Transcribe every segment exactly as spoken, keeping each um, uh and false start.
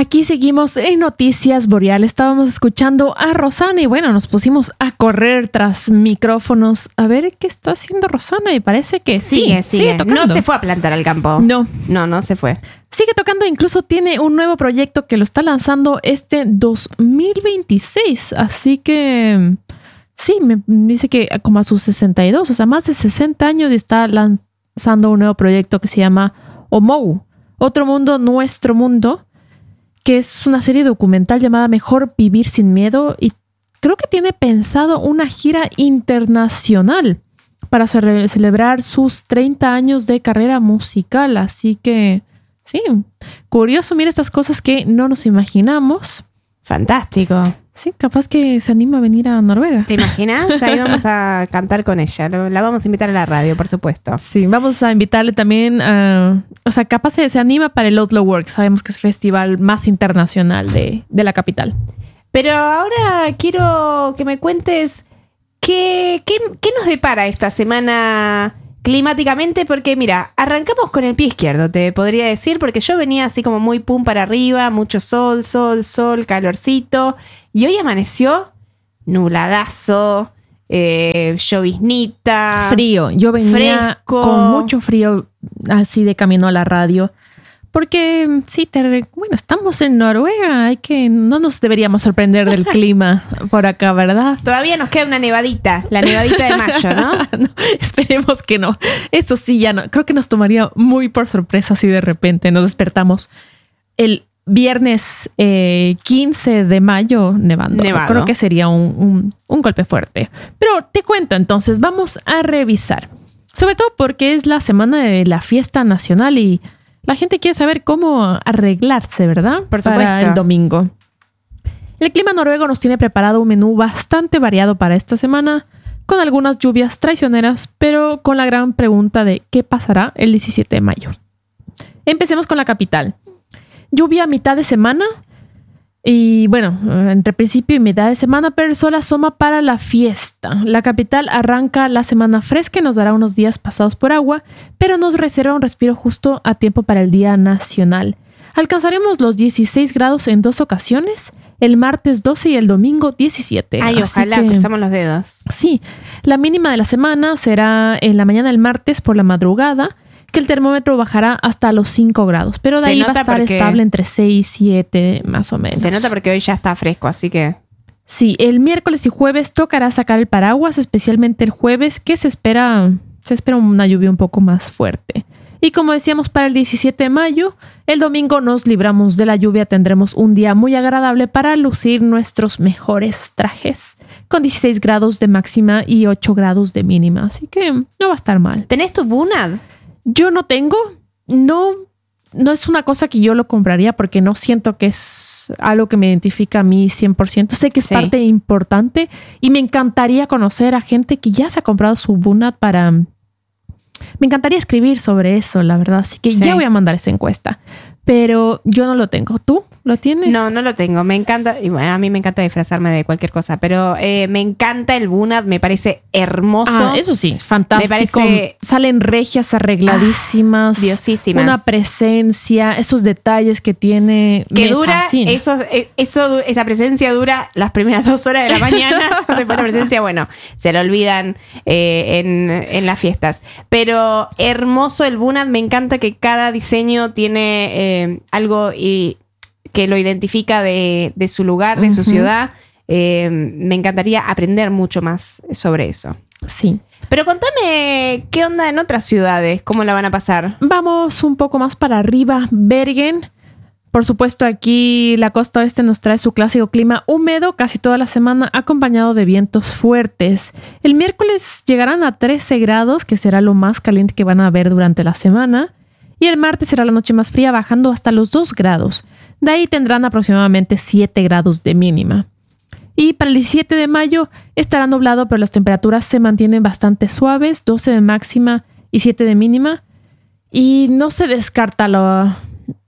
Aquí seguimos en Noticias Boreal. Estábamos escuchando a Rosana y bueno, nos pusimos a correr tras micrófonos a ver qué está haciendo Rosana y parece que sí, sigue, sigue. sigue tocando. No se fue a plantar al campo. No. No, no se fue. Sigue tocando, incluso tiene un nuevo proyecto que lo está lanzando este dos mil veintiséis. Así que sí, me dice que como a sus sesenta y dos, o sea, más de sesenta años, está lanzando un nuevo proyecto que se llama Omou. Otro mundo, nuestro mundo, que es una serie documental llamada Mejor Vivir Sin Miedo y creo que tiene pensado una gira internacional para ce- celebrar sus treinta años de carrera musical. Así que, sí, curioso, mira estas cosas que no nos imaginamos. Fantástico. Sí, capaz que se anima a venir a Noruega. ¿Te imaginas? Ahí vamos a cantar con ella. La vamos a invitar a la radio, por supuesto. Sí, vamos a invitarle también a... O sea, capaz se, se anima para el Oslo Works. Sabemos que es el festival más internacional de, de la capital. Pero ahora quiero que me cuentes qué, qué, qué nos depara esta semana climáticamente, porque mira, arrancamos con el pie izquierdo, te podría decir, porque yo venía así como muy pum para arriba, mucho sol, sol, sol, calorcito, y hoy amaneció nubladazo, eh, lloviznita. Frío. Yo venía Fresco. con mucho frío así de camino a la radio. Porque sí, te, bueno, estamos en Noruega, hay que no nos deberíamos sorprender del clima por acá, ¿verdad? Todavía nos queda una nevadita, la nevadita de mayo, ¿no? No, esperemos que no. Eso sí, ya no. Creo que nos tomaría muy por sorpresa si de repente nos despertamos el viernes eh, quince de mayo nevando. Nevado. Creo que sería un, un, un golpe fuerte. Pero te cuento entonces, vamos a revisar. Sobre todo porque es la semana de la fiesta nacional y la gente quiere saber cómo arreglarse, ¿verdad? Por Para supuesto. el domingo. El clima noruego nos tiene preparado un menú bastante variado para esta semana, con algunas lluvias traicioneras, pero con la gran pregunta de ¿qué pasará el diecisiete de mayo? Empecemos con la capital. Lluvia a mitad de semana y bueno, entre principio y mitad de semana, pero el sol asoma para la fiesta. La capital arranca la semana fresca y nos dará unos días pasados por agua, pero nos reserva un respiro justo a tiempo para el Día Nacional. Alcanzaremos los dieciséis grados en dos ocasiones, el martes doce y el domingo diecisiete. Ay, Así ojalá, que, cruzamos los dedos. sí, la mínima de la semana será en la mañana del martes por la madrugada, que el termómetro bajará hasta los cinco grados, pero de Se ahí va a nota estar porque- estable entre seis y siete más o menos. Se nota porque hoy ya está fresco, así que... Sí, el miércoles y jueves tocará sacar el paraguas, especialmente el jueves, que se espera, se espera una lluvia un poco más fuerte. Y como decíamos, para el diecisiete de mayo, el domingo nos libramos de la lluvia, tendremos un día muy agradable para lucir nuestros mejores trajes, con dieciséis grados de máxima y ocho grados de mínima, así que no va a estar mal. ¿Tenés tu bunad? Yo no tengo, no, no es una cosa que yo lo compraría porque no siento que es algo que me identifica a mí cien por ciento. Sé que es Sí. parte importante y me encantaría conocer a gente que ya se ha comprado su bunad para... Me encantaría escribir sobre eso, la verdad. Así que Sí. ya voy a mandar esa encuesta. Pero yo no lo tengo. ¿Tú lo tienes? No, no lo tengo. Me encanta, y bueno, a mí me encanta disfrazarme de cualquier cosa, pero eh, me encanta el bunad, me parece hermoso. Ah, eso sí, fantástico. Me parece- Salen regias arregladísimas. Ah, diosísimas. Una presencia, esos detalles que tiene. Que me dura, fascina. eso, eh, eso, esa presencia dura las primeras dos horas de la mañana. Después la presencia, bueno, se la olvidan eh, en, en las fiestas. Pero hermoso el bunad, me encanta que cada diseño tiene eh, algo y, que lo identifica de, de su lugar, de su Ujú. ciudad. Eh, me encantaría aprender mucho más sobre eso. Sí. Pero contame, ¿qué onda en otras ciudades? ¿Cómo la van a pasar? Vamos un poco más para arriba. Bergen. Por supuesto, aquí la costa oeste nos trae su clásico clima húmedo casi toda la semana, acompañado de vientos fuertes. El miércoles llegarán a trece grados, que será lo más caliente que van a ver durante la semana. Y el martes será la noche más fría, bajando hasta los dos grados. De ahí tendrán aproximadamente siete grados de mínima. Y para el diecisiete de mayo estará nublado, pero las temperaturas se mantienen bastante suaves, doce de máxima y siete de mínima. Y no se descarta la,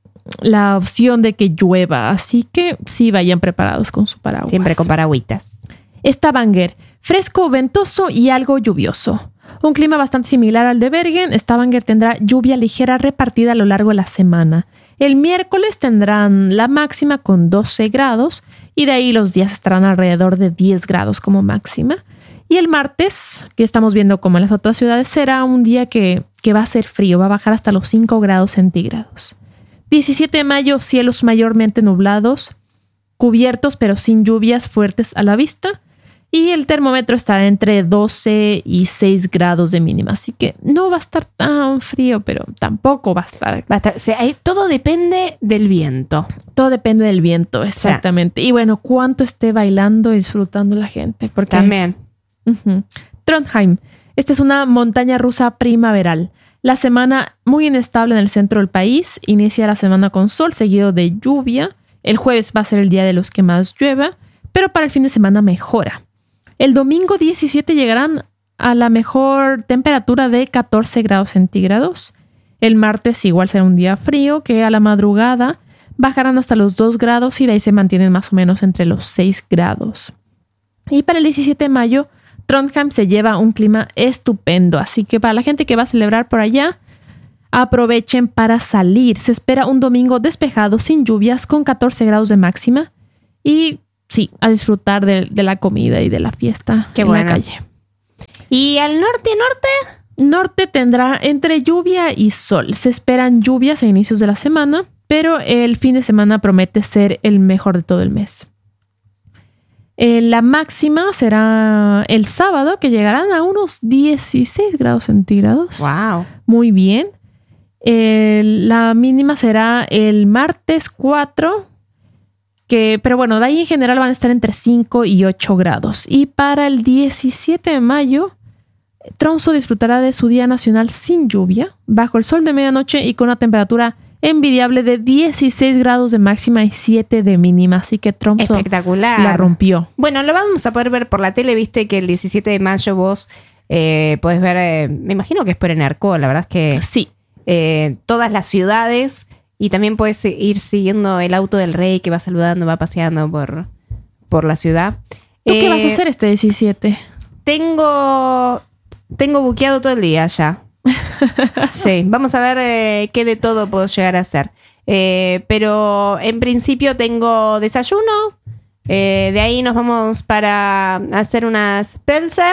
la opción de que llueva, así que sí, vayan preparados con su paraguas. Siempre con paragüitas. Stavanger, fresco, ventoso y algo lluvioso. Un clima bastante similar al de Bergen, Stavanger tendrá lluvia ligera repartida a lo largo de la semana. El miércoles tendrán la máxima con doce grados y de ahí los días estarán alrededor de diez grados como máxima. Y el martes, que estamos viendo como en las otras ciudades, será un día que, que va a ser frío, va a bajar hasta los cinco grados centígrados. diecisiete de mayo, cielos mayormente nublados, cubiertos pero sin lluvias fuertes a la vista. Y el termómetro estará entre doce y seis grados de mínima. Así que no va a estar tan frío, pero tampoco va a estar. Va a estar, o sea, ahí todo depende del viento. Todo depende del viento, exactamente. O sea, y bueno, cuánto esté bailando y disfrutando la gente. Porque, también. Uh-huh. Trondheim. Esta es una montaña rusa primaveral. La semana muy inestable en el centro del país. Inicia la semana con sol seguido de lluvia. El jueves va a ser el día de los que más llueva, pero para el fin de semana mejora. El domingo diecisiete llegarán a la mejor temperatura de catorce grados centígrados. El martes igual será un día frío que a la madrugada bajarán hasta los dos grados y de ahí se mantienen más o menos entre los seis grados. Y para el diecisiete de mayo, Trondheim se lleva un clima estupendo. Así que para la gente que va a celebrar por allá, aprovechen para salir. Se espera un domingo despejado sin lluvias con catorce grados de máxima y sí, a disfrutar de, de la comida y de la fiesta. Qué en bueno. la calle. ¿Y al norte, norte? Norte tendrá entre lluvia y sol. Se esperan lluvias a inicios de la semana, pero el fin de semana promete ser el mejor de todo el mes. Eh, la máxima será el sábado, que llegarán a unos dieciséis grados centígrados. Wow. Muy bien. Eh, la mínima será el martes cuatro. Que, pero bueno, de ahí en general van a estar entre cinco y ocho grados. Y para el diecisiete de mayo, Tromsø disfrutará de su día nacional sin lluvia, bajo el sol de medianoche y con una temperatura envidiable de dieciséis grados de máxima y siete de mínima. Así que Tromsø espectacular. La rompió. Bueno, lo vamos a poder ver por la tele. Viste que el diecisiete de mayo vos eh, podés ver, eh, me imagino que es por N R K, la verdad es que sí. eh, todas las ciudades. Y también puedes ir siguiendo el auto del rey que va saludando, va paseando por, por la ciudad. ¿Tú eh, qué vas a hacer este diecisiete? Tengo, tengo buqueado todo el día ya. Sí, vamos a ver eh, qué de todo puedo llegar a hacer. Eh, pero en principio tengo desayuno. Eh, de ahí nos vamos para hacer unas pelse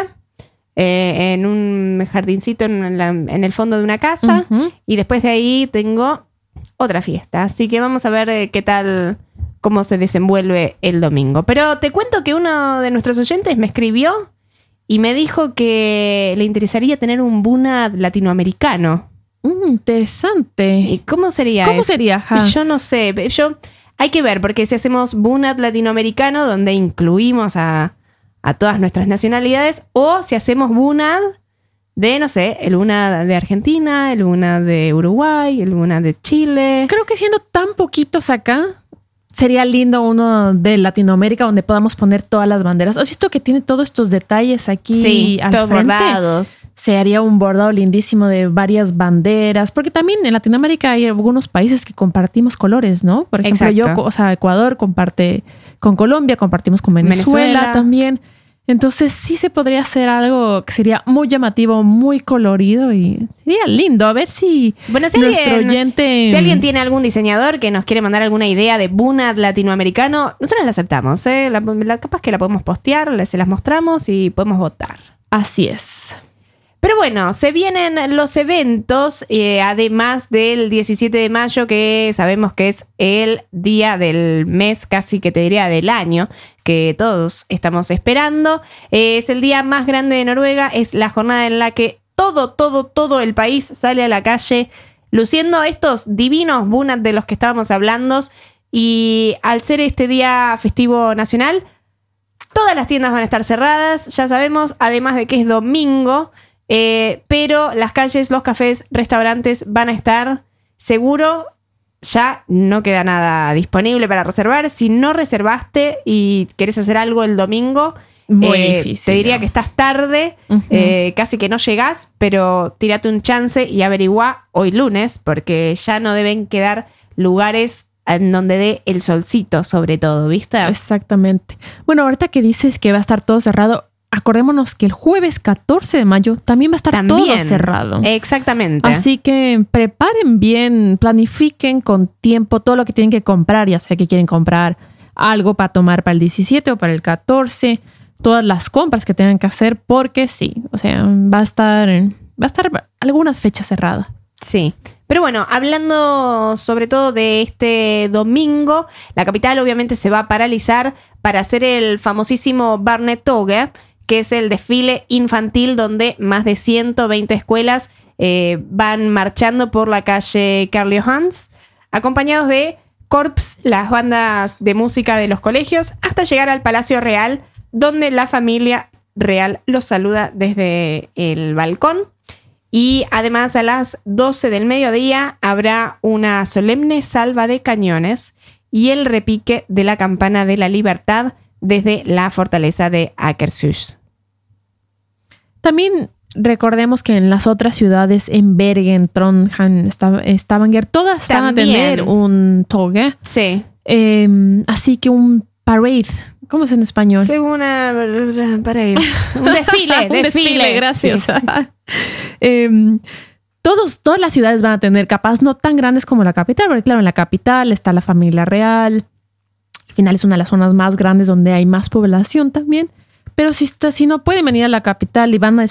eh, en un jardincito en, la, en el fondo de una casa. Uh-huh. Y después de ahí tengo otra fiesta. Así que vamos a ver eh, qué tal, cómo se desenvuelve el domingo. Pero te cuento que uno de nuestros oyentes me escribió y me dijo que le interesaría tener un bunad latinoamericano. Mm, interesante. ¿Y cómo sería ¿Cómo eso? sería? Ja. Yo no sé. Yo, hay que ver, porque si hacemos bunad latinoamericano, donde incluimos a, a todas nuestras nacionalidades, o si hacemos bunad de, no sé, el bunad de Argentina, el bunad de Uruguay, el bunad de Chile. Creo que siendo tan poquitos acá, sería lindo uno de Latinoamérica donde podamos poner todas las banderas. ¿Has visto que tiene todos estos detalles aquí Sí, al todos frente? bordados. Se haría un bordado lindísimo de varias banderas, porque también en Latinoamérica hay algunos países que compartimos colores, ¿no? Por ejemplo, Exacto. yo, o sea, Ecuador comparte con Colombia, compartimos con Venezuela, Venezuela. también. Entonces sí se podría hacer algo que sería muy llamativo, muy colorido y sería lindo. A ver si Bueno, si nuestro alguien, oyente... si alguien tiene algún diseñador que nos quiere mandar alguna idea de bunad latinoamericano, nosotros la aceptamos, ¿eh? La, la, capaz que la podemos postear, le- se las mostramos y podemos votar. Así es. Pero bueno, se vienen los eventos, eh, además del diecisiete de mayo, que sabemos que es el día del mes, casi que te diría del año, que todos estamos esperando. Eh, es el día más grande de Noruega, es la jornada en la que todo, todo, todo el país sale a la calle luciendo estos divinos bunad de los que estábamos hablando. Y al ser este día festivo nacional, todas las tiendas van a estar cerradas, ya sabemos, además de que es domingo. Eh, pero las calles, los cafés, restaurantes van a estar seguro. Ya no queda nada disponible para reservar. Si no reservaste y querés hacer algo el domingo, Muy eh, difícil, te diría ¿no? que estás tarde, Uh-huh. eh, casi que no llegás, pero tírate un chance y averigua hoy lunes, porque ya no deben quedar lugares en donde dé el solcito, sobre todo, ¿viste? Exactamente. Bueno, ahorita que dices que va a estar todo cerrado, acordémonos que el jueves catorce de mayo también va a estar También. todo cerrado. Exactamente. Así que preparen bien, planifiquen con tiempo todo lo que tienen que comprar, ya sea que quieren comprar algo para tomar para el diecisiete o para el catorce, todas las compras que tengan que hacer, porque sí, o sea, va a estar, va a estar algunas fechas cerradas. Sí. Pero bueno, hablando sobre todo de este domingo, la capital obviamente se va a paralizar para hacer el famosísimo Barnettoge, que es el desfile infantil donde más de ciento veinte escuelas eh, van marchando por la calle Karl Johans, acompañados de corps, las bandas de música de los colegios, hasta llegar al Palacio Real, donde la familia real los saluda desde el balcón. Y además a las doce del mediodía habrá una solemne salva de cañones y el repique de la campana de la libertad desde la fortaleza de Akershus. También recordemos que en las otras ciudades, en Bergen, Trondheim, Stavanger, todas van a También. tener un toge. Sí. Eh, así que un parade, ¿cómo es en español? Sí, una parade. Un desfile, Un desfile. desfile, gracias. Sí. Eh, todos, todas las ciudades van a tener capaz no tan grandes como la capital, porque claro, en la capital está la familia real. Al final es una de las zonas más grandes donde hay más población también. Pero si, está, si no pueden venir a la capital y van a